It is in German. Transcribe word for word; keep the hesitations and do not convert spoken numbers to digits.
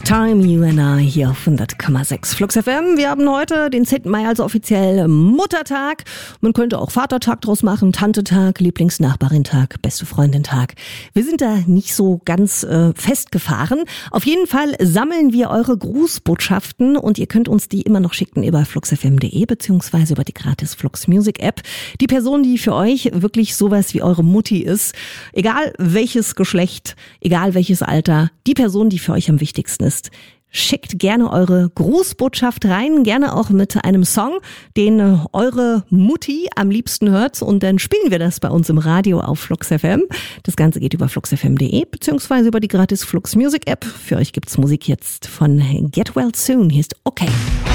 Time, You and I hier auf hundert Komma sechs Flux F M. Wir haben heute den zehnten Mai, also offiziell Muttertag. Man könnte auch Vatertag draus machen, Tantetag, Lieblingsnachbarintag, beste Freundintag. Wir sind da nicht so ganz äh, festgefahren. Auf jeden Fall sammeln wir eure Grußbotschaften und ihr könnt uns die immer noch schicken über fluxfm punkt de beziehungsweise über die gratis Flux Music App. Die Person, die für euch wirklich sowas wie eure Mutti ist, egal welches Geschlecht, egal welches Alter, die Person, die für euch am wichtigsten ist, schickt gerne eure Grußbotschaft rein, gerne auch mit einem Song, den eure Mutti am liebsten hört, und dann spielen wir das bei uns im Radio auf Flux F M. Das Ganze geht über fluxfm punkt de beziehungsweise über die gratis Flux Music App. Für euch gibt's Musik jetzt von Get Well Soon. Hier ist Okay.